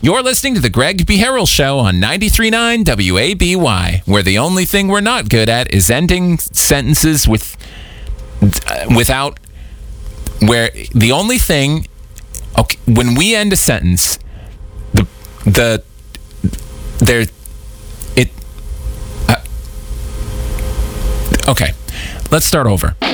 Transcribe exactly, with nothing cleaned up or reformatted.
You're listening to the Greg B. Harrell Show on ninety-three point nine W A B Y, where the only thing we're not good at is ending sentences with uh, without where the only thing okay when we end a sentence the the there it uh, okay let's start over.